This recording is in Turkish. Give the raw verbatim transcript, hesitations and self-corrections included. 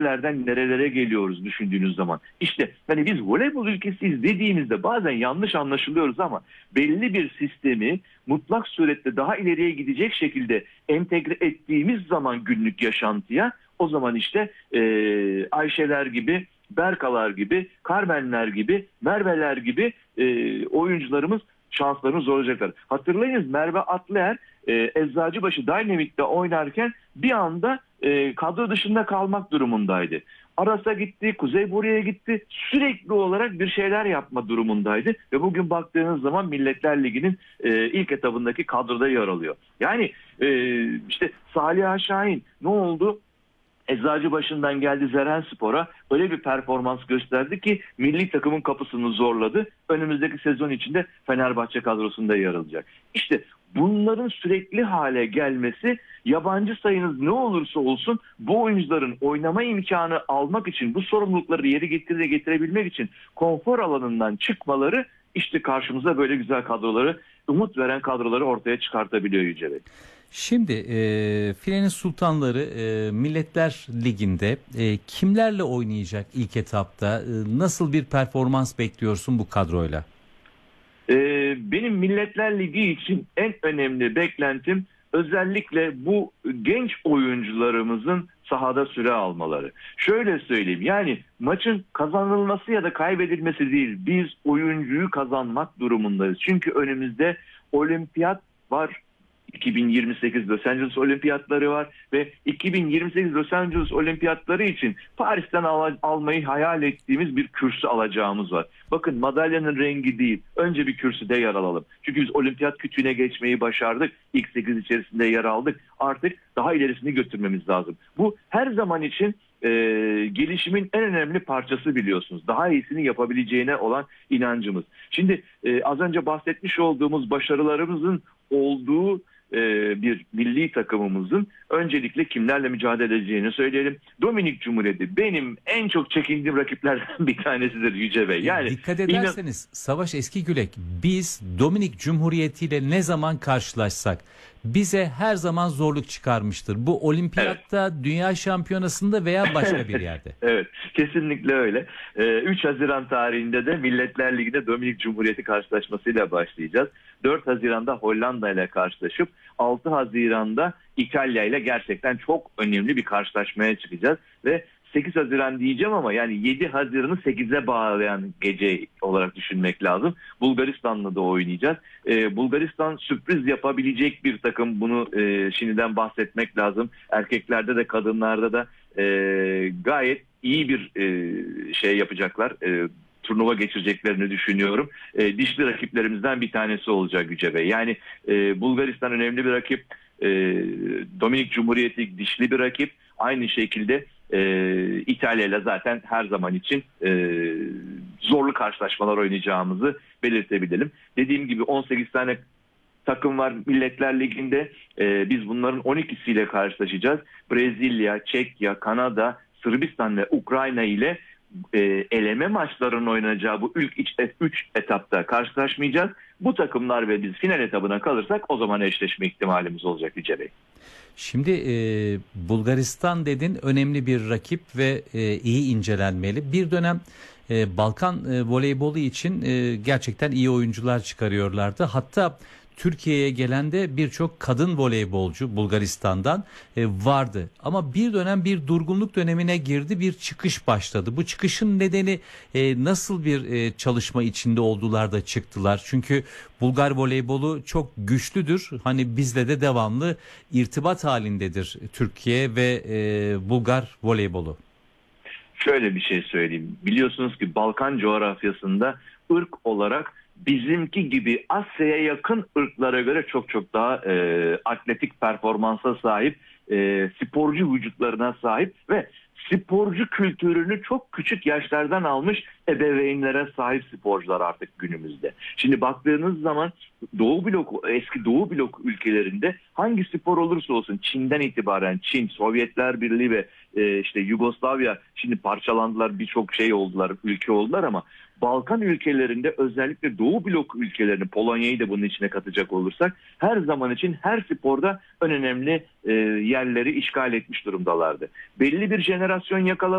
nerelerden nerelere geliyoruz düşündüğünüz zaman. İşte hani biz voleybol ülkesiyiz dediğimizde bazen yanlış anlaşılıyoruz ama belli bir sistemi mutlak surette daha ileriye gidecek şekilde entegre ettiğimiz zaman günlük yaşantıya, o zaman işte e, Ayşeler gibi, Berkalar gibi, Carmenler gibi, Merveler gibi e, oyuncularımız şanslarını zorlayacaklar. Hatırlayınız, Merve Atlıer e, Eczacıbaşı Dynamic'te oynarken bir anda e, kadro dışında kalmak durumundaydı. Aras'a gitti, Kuzey Bure'ye gitti. Sürekli olarak bir şeyler yapma durumundaydı. Ve bugün baktığınız zaman Milletler Ligi'nin e, ilk etabındaki kadroda yer alıyor. Yani e, işte Saliha Şahin ne oldu? Eczacıbaşı'ndan geldi Zerenspor'a, öyle bir performans gösterdi ki milli takımın kapısını zorladı. Önümüzdeki sezon içinde Fenerbahçe kadrosunda yer alacak. İşte bunların sürekli hale gelmesi, yabancı sayınız ne olursa olsun bu oyuncuların oynama imkanı almak için, bu sorumlulukları yeri getire getirebilmek için konfor alanından çıkmaları, işte karşımıza böyle güzel kadroları, umut veren kadroları ortaya çıkartabiliyor Yüce Bey. Şimdi e, Filenin Sultanları e, Milletler Ligi'nde e, kimlerle oynayacak ilk etapta? E, nasıl bir performans bekliyorsun bu kadroyla? E, benim Milletler Ligi için en önemli beklentim özellikle bu genç oyuncularımızın sahada süre almaları. Şöyle söyleyeyim, yani maçın kazanılması ya da kaybedilmesi değil, biz oyuncuyu kazanmak durumundayız. Çünkü önümüzde olimpiyat var. iki bin yirmi sekiz Los Angeles Olimpiyatları var ve iki bin yirmi sekiz Los Angeles Olimpiyatları için Paris'ten al- almayı hayal ettiğimiz bir kürsü alacağımız var. Bakın, madalyanın rengi değil, önce bir kürsüde yer alalım. Çünkü biz olimpiyat kütüğüne geçmeyi başardık. İlk sekiz içerisinde yer aldık. Artık daha ilerisini götürmemiz lazım. Bu her zaman için e, gelişimin en önemli parçası, biliyorsunuz. Daha iyisini yapabileceğine olan inancımız. Şimdi e, az önce bahsetmiş olduğumuz başarılarımızın olduğu bir milli takımımızın öncelikle kimlerle mücadele edeceğini söyleyelim. Dominik Cumhuriyeti benim en çok çekindiğim rakiplerden bir tanesidir Yüce Bey. Yani dikkat ederseniz inan- Savaş Eskigülek, biz Dominik Cumhuriyeti ile ne zaman karşılaşsak bize her zaman zorluk çıkarmıştır. Bu olimpiyatta, evet, dünya şampiyonasında veya başka bir yerde. Evet, kesinlikle öyle. üç Haziran tarihinde de Milletler Ligi'nde Dominik Cumhuriyeti karşılaşmasıyla başlayacağız. dört Haziran'da Hollanda ile karşılaşıp altı Haziran'da İtalya ile gerçekten çok önemli bir karşılaşmaya çıkacağız ve sekiz Haziran diyeceğim ama yani yedi Haziran'ı sekize bağlayan gece olarak düşünmek lazım. Bulgaristan'la da oynayacağız. Ee, Bulgaristan sürpriz yapabilecek bir takım. Bunu e, şimdiden bahsetmek lazım. Erkeklerde de kadınlarda da e, gayet iyi bir e, şey yapacaklar. E, turnuva geçireceklerini düşünüyorum. E, dişli rakiplerimizden bir tanesi olacak Yüce Bey. Yani e, Bulgaristan önemli bir rakip. E, Dominik Cumhuriyeti dişli bir rakip. Aynı şekilde e, İtalya ile zaten her zaman için e, zorlu karşılaşmalar oynayacağımızı belirtebilelim. Dediğim gibi on sekiz tane takım var Milletler Ligi'nde. E, biz bunların on ikisiyle karşılaşacağız. Brezilya, Çekya, Kanada, Sırbistan ve Ukrayna ile e, eleme maçlarının oynanacağı bu ilk üç etapta karşılaşmayacağız. Bu takımlar ve biz final etabına kalırsak o zaman eşleşme ihtimalimiz olacak Yüce Bey. Şimdi e, Bulgaristan dedin, önemli bir rakip ve e, iyi incelenmeli. Bir dönem e, Balkan e, voleybolu için e, gerçekten iyi oyuncular çıkarıyorlardı. Hatta Türkiye'ye gelen de birçok kadın voleybolcu Bulgaristan'dan e, vardı. Ama bir dönem bir durgunluk dönemine girdi, bir çıkış başladı. Bu çıkışın nedeni e, nasıl bir e, çalışma içinde oldular da çıktılar? Çünkü Bulgar voleybolu çok güçlüdür. Hani bizle de devamlı irtibat halindedir Türkiye ve e, Bulgar voleybolu. Şöyle bir şey söyleyeyim. Biliyorsunuz ki Balkan coğrafyasında ırk olarak bizimki gibi Asya'ya yakın ırklara göre çok çok daha e, atletik performansa sahip, e, sporcu vücutlarına sahip ve sporcu kültürünü çok küçük yaşlardan almış ebeveynlere sahip sporcular artık günümüzde. Şimdi baktığınız zaman Doğu blok, eski Doğu blok ülkelerinde hangi spor olursa olsun, Çin'den itibaren Çin, Sovyetler Birliği ve e, işte Yugoslavya, şimdi parçalandılar, birçok şey oldular, ülke oldular ama Balkan ülkelerinde, özellikle Doğu blok ülkelerini, Polonya'yı da bunun içine katacak olursak, her zaman için her sporda en önemli e, yerleri işgal etmiş durumdalardı. Belli bir jenerasyon yakalamışlar.